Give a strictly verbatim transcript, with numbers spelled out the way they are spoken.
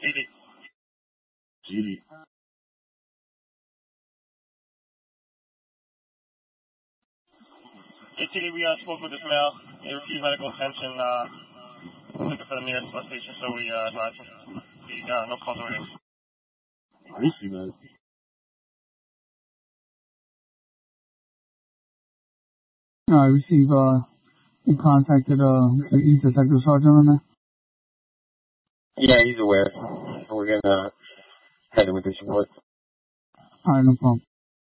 G D. Hey, T D, we uh, spoke with this male. He received medical attention. Uh, looking for the nearest bus station, so we uh, advised him. The, uh, no calls already. I didn't see that. I receive, uh, you contacted, uh, the Detective Sergeant on that? Yeah, he's aware. We're gonna head in with this report. Alright, no problem.